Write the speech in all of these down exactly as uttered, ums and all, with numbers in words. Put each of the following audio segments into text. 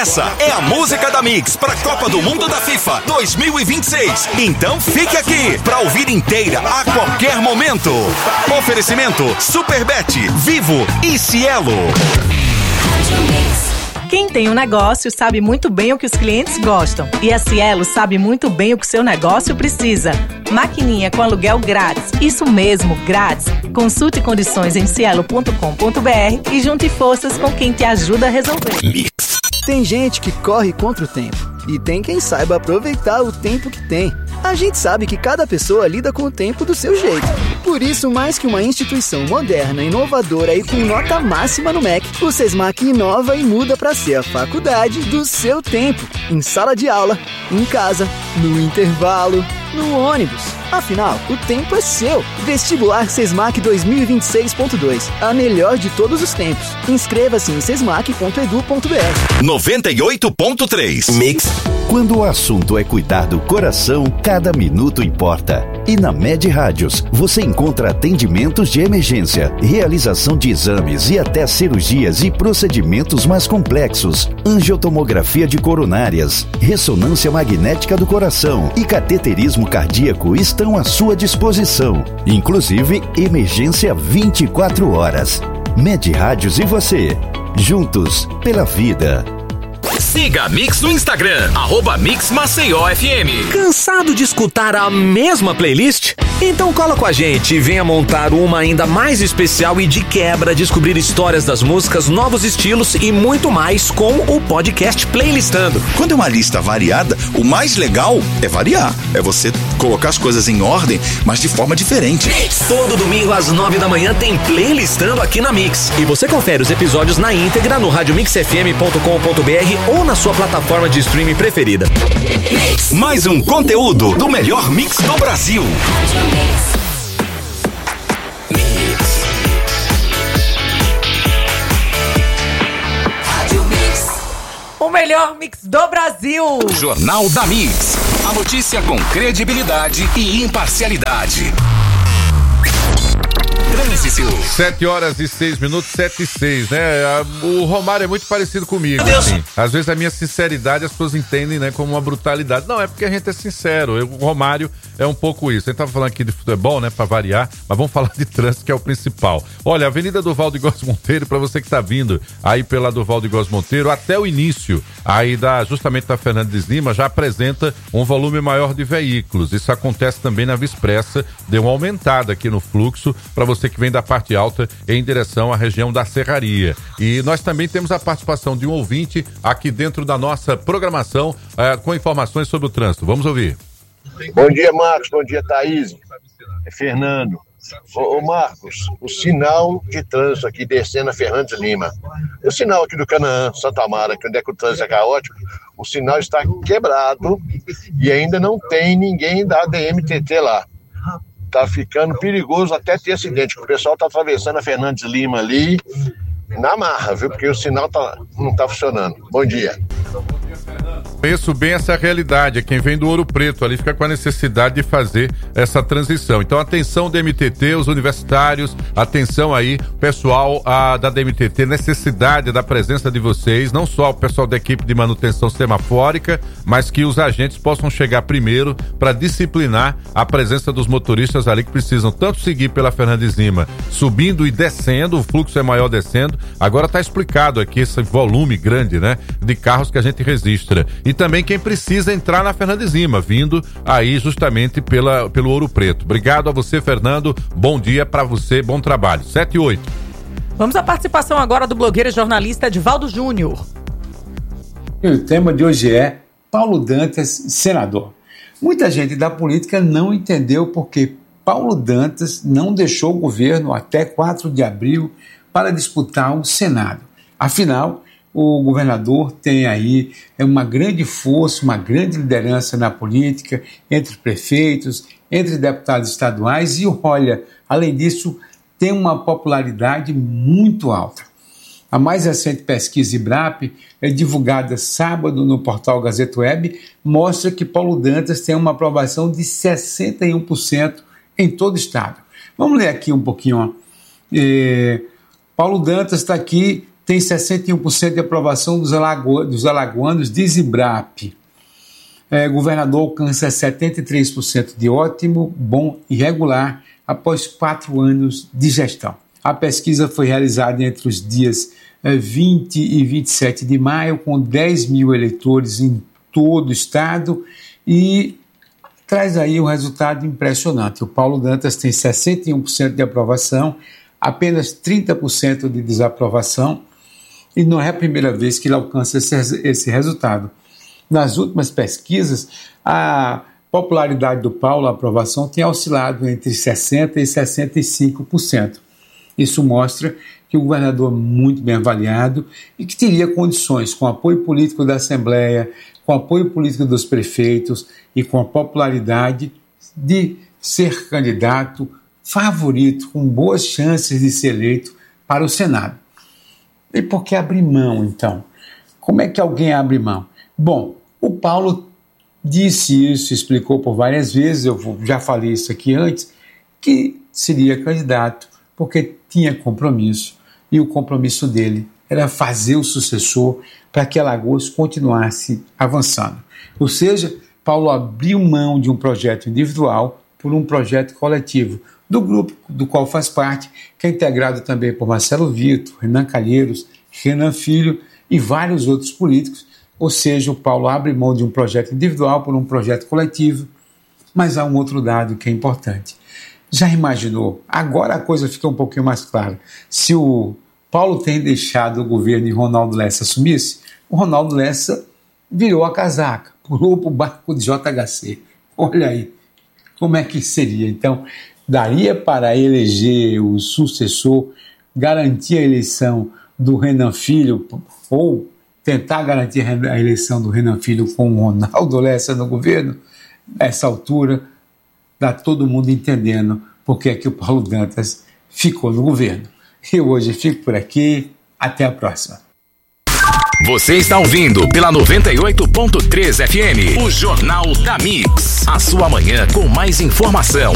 Essa é a música da Mix para a Copa do Mundo da FIFA dois mil e vinte e seis. Então fique aqui para ouvir inteira a qualquer momento. Oferecimento Superbet, Vivo e Cielo. Quem tem um negócio sabe muito bem o que os clientes gostam. E a Cielo sabe muito bem o que o seu negócio precisa. Maquininha com aluguel grátis. Isso mesmo, grátis. Consulte condições em cielo ponto com ponto b r e junte forças com quem te ajuda a resolver. Tem gente que corre contra o tempo. E tem quem saiba aproveitar o tempo que tem. A gente sabe que cada pessoa lida com o tempo do seu jeito. Por isso, mais que uma instituição moderna, inovadora e com nota máxima no M E C, o SESMAC inova e muda para ser a faculdade do seu tempo. Em sala de aula, em casa, no intervalo, no ônibus. Afinal, o tempo é seu. Vestibular SESMAC dois mil e vinte e seis ponto dois. A melhor de todos os tempos. Inscreva-se em sesmac ponto edu ponto b r. noventa e oito ponto três Mix. Quando o assunto é cuidar do coração, cada minuto importa. E na Med Rádios, você encontra atendimentos de emergência, realização de exames e até cirurgias e procedimentos mais complexos, angiotomografia de coronárias, ressonância magnética do coração e cateterismo cardíaco estão à sua disposição. Inclusive, emergência vinte e quatro horas. Med Rádios e você, juntos pela vida. Siga a Mix no Instagram, arroba Mix Maceió F M. Cansado de escutar a mesma playlist? Então cola com a gente e venha montar uma ainda mais especial e de quebra descobrir histórias das músicas, novos estilos e muito mais com o podcast Playlistando. Quando é uma lista variada, o mais legal é variar. É você colocar as coisas em ordem, mas de forma diferente. Todo domingo às nove da manhã tem Playlistando aqui na Mix. E você confere os episódios na íntegra no rádio mix f m ponto com ponto b r ou na sua plataforma de streaming preferida. Mais um conteúdo do melhor mix do Brasil. O melhor mix do Brasil. Jornal da Mix. A notícia com credibilidade e imparcialidade. Sete horas e seis minutos, sete e seis, né? O Romário é muito parecido comigo, assim. Às vezes a minha sinceridade as pessoas entendem, né, como uma brutalidade. Não, é porque a gente é sincero. Eu, o Romário é um pouco isso. A gente tava falando aqui de futebol, né, pra variar, mas vamos falar de trânsito, que é o principal. Olha, a Avenida Durval de Góes Monteiro, pra você que tá vindo aí pela Durval de Góes Monteiro, até o início aí da, justamente da Fernandes Lima, já apresenta um volume maior de veículos. Isso acontece também na Via Expressa, deu uma aumentada aqui no fluxo, pra você que vem da parte alta em direção à região da Serraria. E nós também temos a participação de um ouvinte aqui dentro da nossa programação eh, com informações sobre o trânsito. Vamos ouvir. Bom dia, Marcos. Bom dia, Thaís. É Fernando. Ô, ô Marcos, o sinal de trânsito aqui descendo a Fernandes Lima. O sinal aqui do Canaã, Santa Amara, que onde é que o trânsito é caótico, o sinal está quebrado e ainda não tem ninguém da D M T T lá. Tá ficando perigoso até ter acidente, o pessoal tá atravessando a Fernandes Lima ali na marra, viu? Porque o sinal tá, não tá funcionando. Bom dia. Conheço bem essa realidade, quem vem do Ouro Preto ali fica com a necessidade de fazer essa transição. Então atenção D M T T, os universitários, atenção aí, pessoal a, da D M T T, necessidade da presença de vocês, não só o pessoal da equipe de manutenção semafórica, mas que os agentes possam chegar primeiro para disciplinar a presença dos motoristas ali que precisam tanto seguir pela Fernandes Lima, subindo e descendo, o fluxo é maior descendo. Agora está explicado aqui esse volume grande, né, de carros que a gente registra. E também quem precisa entrar na Fernandes Lima, vindo aí justamente pela, pelo Ouro Preto. Obrigado a você, Fernando. Bom dia para você, bom trabalho. sete e oito. Vamos à participação agora do blogueiro e jornalista Edivaldo Júnior. E o tema de hoje é Paulo Dantas, senador. Muita gente da política não entendeu porque Paulo Dantas não deixou o governo até quatro de abril para disputar o Senado. Afinal, o governador tem aí uma grande força, uma grande liderança na política, entre prefeitos, entre deputados estaduais e, olha, além disso, tem uma popularidade muito alta. A mais recente pesquisa IBRAP, é divulgada sábado no portal Gazeta Web, mostra que Paulo Dantas tem uma aprovação de sessenta e um por cento em todo o estado. Vamos ler aqui um pouquinho. Ó. É, Paulo Dantas está aqui, tem sessenta e um por cento de aprovação dos, alago, dos alagoanos, diz Ibrap. É, governador alcança setenta e três por cento de ótimo, bom e regular após quatro anos de gestão. A pesquisa foi realizada entre os dias é, vinte e vinte e sete de maio, com dez mil eleitores em todo o estado, e traz aí um resultado impressionante. O Paulo Dantas tem sessenta e um por cento de aprovação, apenas trinta por cento de desaprovação, e não é a primeira vez que ele alcança esse, esse resultado. Nas últimas pesquisas, a popularidade do Paulo, a aprovação, tem oscilado entre sessenta por cento e sessenta e cinco por cento. Isso mostra que o governador é muito bem avaliado e que teria condições, com apoio político da Assembleia, com apoio político dos prefeitos e com a popularidade, de ser candidato favorito, com boas chances de ser eleito para o Senado. E por que abrir mão, então? Como é que alguém abre mão? Bom, o Paulo disse isso, explicou por várias vezes, eu já falei isso aqui antes, que seria candidato porque tinha compromisso, e o compromisso dele era fazer o sucessor para que Alagoas continuasse avançando. Ou seja, Paulo abriu mão de um projeto individual por um projeto coletivo, do grupo do qual faz parte, que é integrado também por Marcelo Vitor, Renan Calheiros, Renan Filho e vários outros políticos. Ou seja, o Paulo abre mão de um projeto individual por um projeto coletivo, mas há um outro dado que é importante. Já imaginou? Agora a coisa fica um pouquinho mais clara. Se o Paulo tem deixado o governo e Ronaldo Lessa assumisse, o Ronaldo Lessa virou a casaca, pulou para o barco de J H C. Olha aí, como é que seria? Então, daria para eleger o sucessor, garantir a eleição do Renan Filho, ou tentar garantir a eleição do Renan Filho com o Ronaldo Lessa no governo? Nessa altura, está todo mundo entendendo por que é que o Paulo Dantas ficou no governo. Eu hoje fico por aqui. Até a próxima. Você está ouvindo pela noventa e oito ponto três F M, o Jornal da Mix. A sua manhã com mais informação.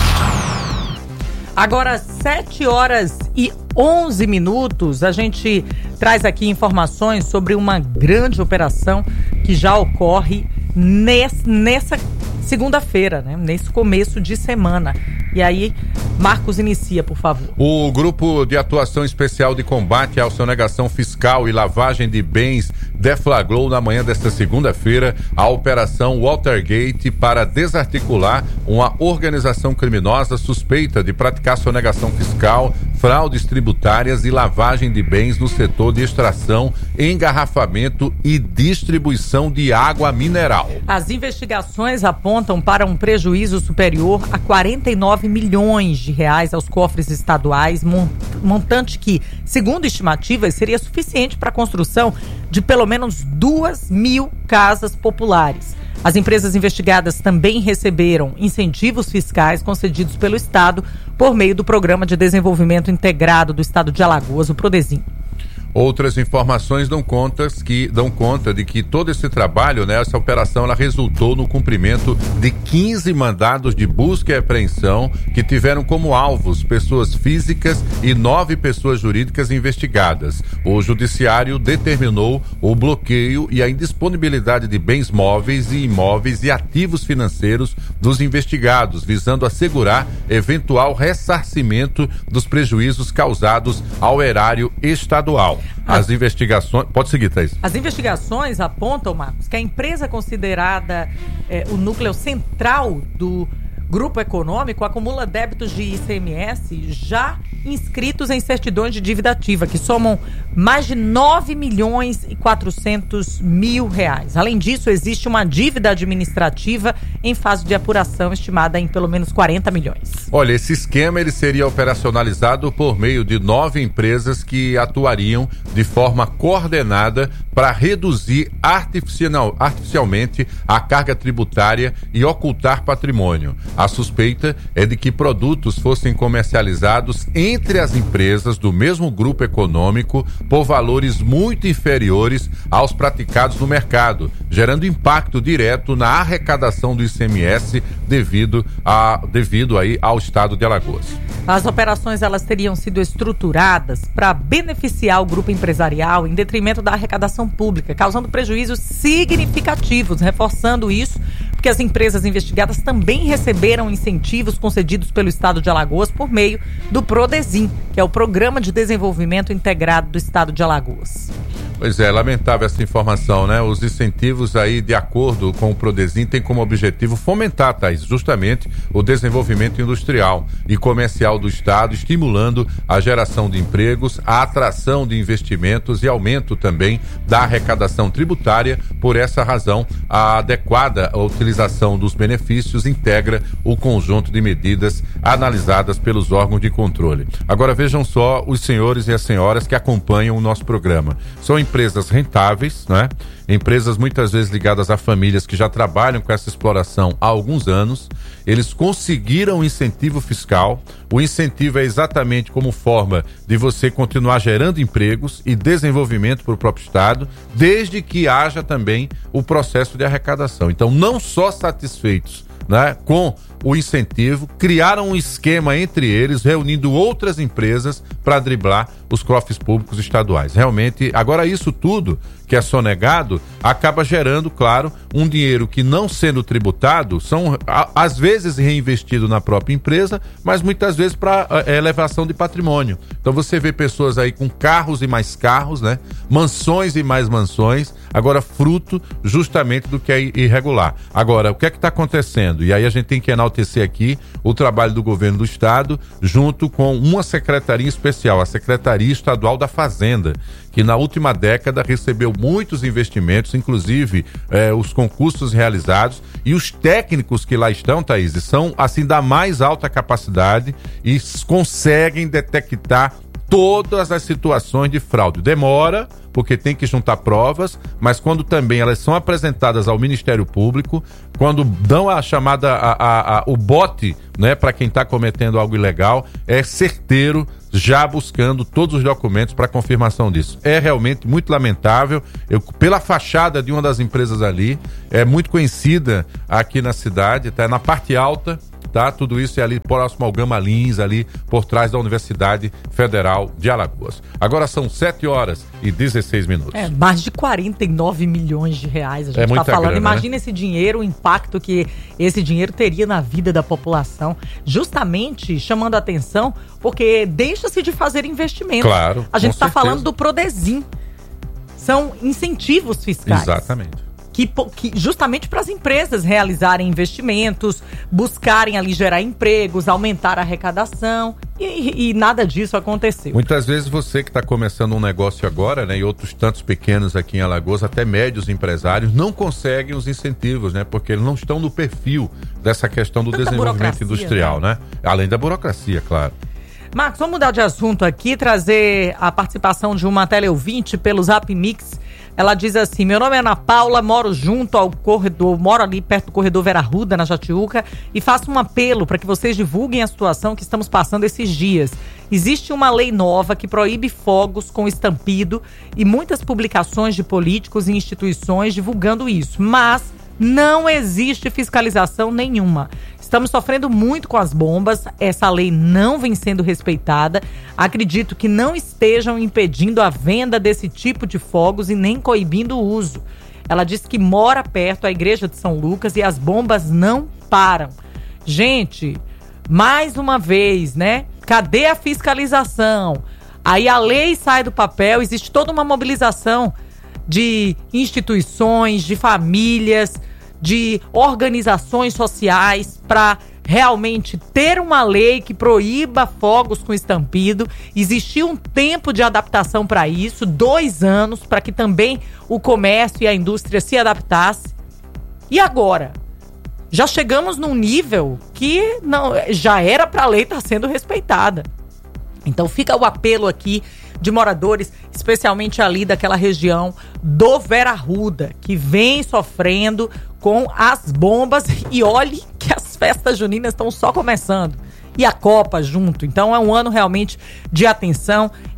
Agora, sete horas e onze minutos, a gente traz aqui informações sobre uma grande operação que já ocorre nesse, nessa segunda-feira, né? Nesse começo de semana. E aí, Marcos, inicia, por favor. O Grupo de Atuação Especial de Combate à Sonegação Fiscal e Lavagem de Bens deflagrou na manhã desta segunda-feira a Operação Watergate para desarticular uma organização criminosa suspeita de praticar sonegação fiscal, fraudes tributárias e lavagem de bens no setor de extração, engarrafamento e distribuição de água mineral. As investigações apontam para um prejuízo superior a quarenta e nove milhões de reais aos cofres estaduais, montante que, segundo estimativas, seria suficiente para a construção de pelo menos duas mil casas populares. As empresas investigadas também receberam incentivos fiscais concedidos pelo Estado por meio do Programa de Desenvolvimento Integrado do Estado de Alagoas, o Prodezim. Outras informações dão conta, que, dão conta de que todo esse trabalho, né, essa operação, ela resultou no cumprimento de quinze mandados de busca e apreensão que tiveram como alvos pessoas físicas e nove pessoas jurídicas investigadas. O judiciário determinou o bloqueio e a indisponibilidade de bens móveis e imóveis e ativos financeiros dos investigados, visando assegurar eventual ressarcimento dos prejuízos causados ao erário estadual. As investigações... Pode seguir, Thaís. As investigações apontam, Marcos, que a empresa considerada eh, o núcleo central do grupo econômico acumula débitos de I C M S já inscritos em certidões de dívida ativa, que somam mais de nove milhões e quatrocentos mil reais. Além disso, existe uma dívida administrativa em fase de apuração estimada em pelo menos quarenta milhões. Olha, esse esquema ele seria operacionalizado por meio de nove empresas que atuariam de forma coordenada para reduzir artificial, artificialmente a carga tributária e ocultar patrimônio. A suspeita é de que produtos fossem comercializados entre as empresas do mesmo grupo econômico por valores muito inferiores aos praticados no mercado, gerando impacto direto na arrecadação do I C M S devido, a, devido aí ao estado de Alagoas. As operações elas teriam sido estruturadas para beneficiar o grupo empresarial em detrimento da arrecadação pública, causando prejuízos significativos, reforçando isso porque as empresas investigadas também receberam incentivos concedidos pelo estado de Alagoas por meio do Prodesim, que é o Programa de Desenvolvimento Integrado do estado de Alagoas. Pois é, lamentável essa informação, né? Os incentivos aí, de acordo com o Prodesim, têm como objetivo fomentar, Thaís, justamente o desenvolvimento industrial e comercial do estado, estimulando a geração de empregos, a atração de investimentos e aumento também da arrecadação tributária. Por essa razão, a adequada utilização dos benefícios integra o conjunto de medidas analisadas pelos órgãos de controle. Agora vejam só os senhores e as senhoras que acompanham o nosso programa. São empresas rentáveis, né? Empresas muitas vezes ligadas a famílias que já trabalham com essa exploração há alguns anos. Eles conseguiram um incentivo fiscal. O incentivo é exatamente como forma de você continuar gerando empregos e desenvolvimento para o próprio estado, desde que haja também o processo de arrecadação. Então, não só satisfeitos, né, com o incentivo, criaram um esquema entre eles, reunindo outras empresas para driblar os cofres públicos estaduais. Realmente, agora isso tudo que é sonegado, acaba gerando, claro, um dinheiro que, não sendo tributado, são a, às vezes reinvestido na própria empresa, mas muitas vezes para é, elevação de patrimônio. Então você vê pessoas aí com carros e mais carros, né? Mansões e mais mansões, agora fruto justamente do que é irregular. Agora, o que é que está acontecendo? E aí a gente tem que enaltecer aqui o trabalho do governo do estado, junto com uma secretaria especial, a Secretaria Estadual da Fazenda, que na última década recebeu muitos investimentos, inclusive eh, os concursos realizados, e os técnicos que lá estão, Thaís, são assim da mais alta capacidade e conseguem detectar todas as situações de fraude. Demora, porque tem que juntar provas, mas quando também elas são apresentadas ao Ministério Público, quando dão a chamada, a, a, a, o bote, né, para quem está cometendo algo ilegal, é certeiro, já buscando todos os documentos para confirmação disso. É realmente muito lamentável. Eu, pela fachada de uma das empresas ali, é muito conhecida aqui na cidade, tá na parte alta, tá? Tudo isso é ali próximo ao Gama Lins, ali por trás da Universidade Federal de Alagoas. Agora são sete horas e dezesseis minutos. É, mais de quarenta e nove milhões de reais a gente está é falando. Grana, Imagina, né? Esse dinheiro, o impacto que esse dinheiro teria na vida da população, justamente chamando a atenção, porque deixa-se de fazer investimentos. Claro, a gente está falando do Prodesim. São incentivos fiscais. Exatamente. Que, que justamente para as empresas realizarem investimentos, buscarem ali gerar empregos, aumentar a arrecadação, e, e nada disso aconteceu. Muitas vezes você que está começando um negócio agora, né, e outros tantos pequenos aqui em Alagoas, até médios empresários, não conseguem os incentivos, né, porque eles não estão no perfil dessa questão do Tanta desenvolvimento industrial, né? né? Além da burocracia, claro. Marcos, vamos mudar de assunto aqui, trazer a participação de uma teleouvinte pelo Zap Mix. Ela diz assim: meu nome é Ana Paula, moro junto ao corredor, moro ali perto do corredor Vera Arruda, na Jatiuca, e faço um apelo para que vocês divulguem a situação que estamos passando esses dias. Existe uma lei nova que proíbe fogos com estampido e muitas publicações de políticos e instituições divulgando isso, mas não existe fiscalização nenhuma. Estamos sofrendo muito com as bombas, essa lei não vem sendo respeitada. Acredito que não estejam impedindo a venda desse tipo de fogos e nem coibindo o uso. Ela disse que mora perto da igreja de São Lucas e as bombas não param. Gente, mais uma vez, né? Cadê a fiscalização? Aí a lei sai do papel, existe toda uma mobilização de instituições, de famílias, de organizações sociais para realmente ter uma lei que proíba fogos com estampido. Existiu um tempo de adaptação para isso, dois anos, para que também o comércio e a indústria se adaptassem. E agora? Já chegamos num nível que não, já era para a lei estar sendo respeitada. Então fica o apelo aqui de moradores, especialmente ali daquela região do Vera Arruda, que vem sofrendo com as bombas, e olhe que as festas juninas estão só começando. E a Copa junto. Então é um ano realmente de atenção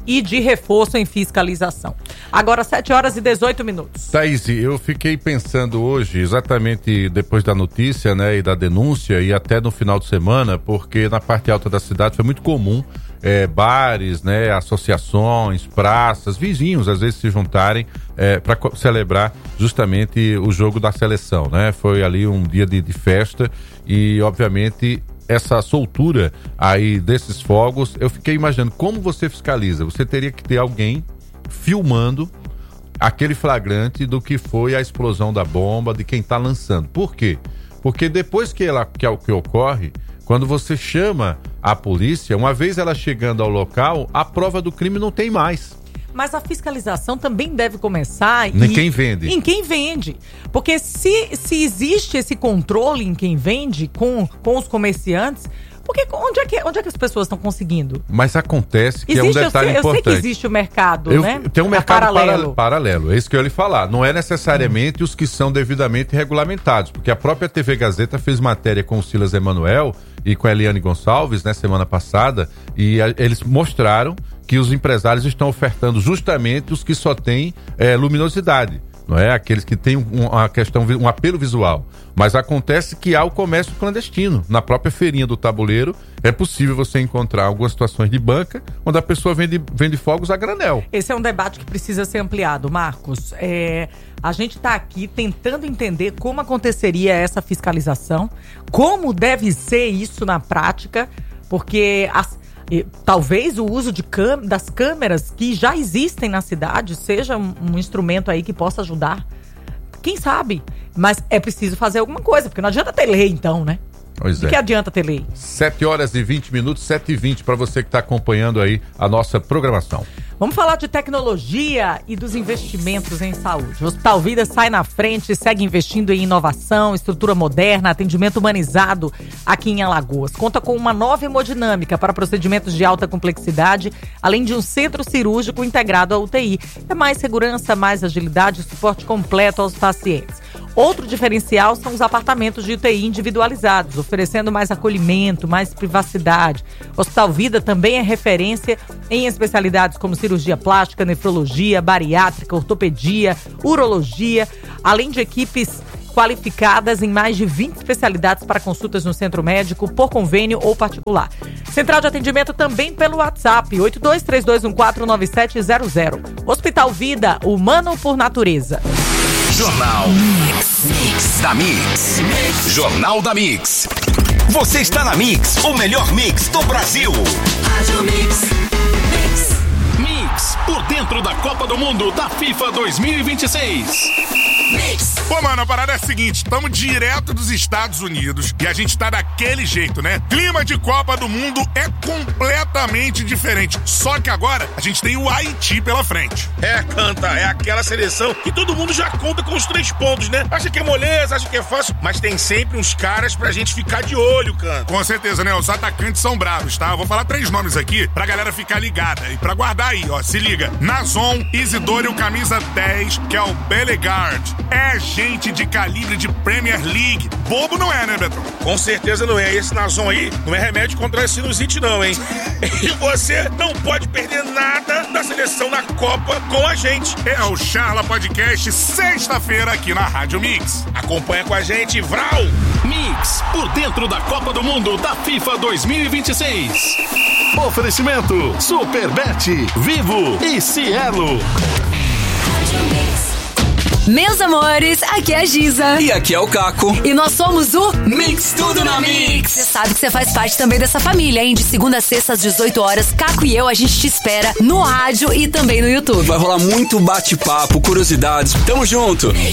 e de reforço em fiscalização. Agora, sete horas e dezoito minutos. Thaís, eu fiquei pensando hoje, exatamente depois da notícia, né, e da denúncia, e até no final de semana, porque na parte alta da cidade foi muito comum é, bares, né, associações, praças, vizinhos, às vezes se juntarem é, para co- celebrar justamente o jogo da seleção, né? Foi ali um dia de, de festa e, obviamente, essa soltura aí desses fogos, eu fiquei imaginando como você fiscaliza. Você teria que ter alguém filmando aquele flagrante do que foi a explosão da bomba, de quem está lançando. Por quê? Porque depois que, ela, que, que ocorre, quando você chama a polícia, uma vez ela chegando ao local, a prova do crime não tem mais. Mas a fiscalização também deve começar em quem vende. Em quem vende. Porque se, se existe esse controle em quem vende com, com os comerciantes, porque onde é que, onde é que as pessoas estão conseguindo? Mas acontece que existe, é um detalhe eu sei, importante. Eu sei que existe o mercado, eu, né? Tem um mercado é paralelo. Para, paralelo, é isso que eu ia lhe falar. Não é necessariamente hum. os que são devidamente regulamentados, porque a própria T V Gazeta fez matéria com o Silas Emanuel e com a Eliane Gonçalves, né, semana passada, e a, eles mostraram que os empresários estão ofertando justamente os que só têm é, luminosidade. Não é? Aqueles que têm um, uma questão, um apelo visual. Mas acontece que há o comércio clandestino. Na própria feirinha do tabuleiro, é possível você encontrar algumas situações de banca onde a pessoa vende, vende fogos a granel. Esse é um debate que precisa ser ampliado, Marcos. É, a gente está aqui tentando entender como aconteceria essa fiscalização, como deve ser isso na prática, porque as E, talvez o uso de cam- das câmeras que já existem na cidade seja um, um instrumento aí que possa ajudar. Quem sabe? Mas é preciso fazer alguma coisa, porque não adianta ter lei então, né? Pois é. O que adianta ter lei? sete horas e vinte minutos, sete e vinte, para você que está acompanhando aí a nossa programação. Vamos falar de tecnologia e dos investimentos em saúde. O Hospital Vida sai na frente e segue investindo em inovação, estrutura moderna, atendimento humanizado aqui em Alagoas. Conta com uma nova hemodinâmica para procedimentos de alta complexidade, além de um centro cirúrgico integrado à U T I. É mais segurança, mais agilidade e suporte completo aos pacientes. Outro diferencial são os apartamentos de U T I individualizados, oferecendo mais acolhimento, mais privacidade. O Hospital Vida também é referência em especialidades como cirurgia plástica, nefrologia, bariátrica, ortopedia, urologia, além de equipes qualificadas em mais de vinte especialidades para consultas no centro médico, por convênio ou particular. Central de atendimento também pelo WhatsApp, oito dois três dois um quatro nove sete zero zero. Hospital Vida, humano por natureza. Jornal Mix, Mix da Mix. Mix. Jornal da Mix. Você está na Mix, o melhor mix do Brasil. Rádio Mix. Mix. Mix, por dentro da Copa do Mundo da FIFA dois mil e vinte e seis. Mix. Pô, mano, a parada é a seguinte, estamos direto dos Estados Unidos e a gente tá daquele jeito, né? Clima de Copa do Mundo é completamente diferente, só que agora a gente tem o Haiti pela frente. É, canta, é aquela seleção que todo mundo já conta com os três pontos, né? Acha que é moleza, acha que é fácil, mas tem sempre uns caras pra gente ficar de olho, canta. Com certeza, né? Os atacantes são bravos, tá? Eu vou falar três nomes aqui pra galera ficar ligada e pra guardar aí, ó, se liga. Nazon, Isidore, o camisa dez, que é o Bellegarde. É gente de calibre de Premier League. Bobo não é, né, Betão? Com certeza não é. Esse Nazon aí não é remédio contra a sinusite não, hein? E você não pode perder nada da seleção na Copa com a gente. É o Charla Podcast, sexta-feira aqui na Rádio Mix. Acompanha com a gente, Vral! Mix, por dentro da Copa do Mundo da FIFA dois mil e vinte e seis. Oferecimento Superbet, Vivo e Cielo. Meus amores, aqui é a Giza. E aqui é o Caco. E nós somos o Mix Tudo na Mix. Você sabe que você faz parte também dessa família, hein? De segunda a sexta às dezoito horas, Caco e eu, a gente te espera no rádio e também no YouTube. Vai rolar muito bate-papo, curiosidades. Tamo junto.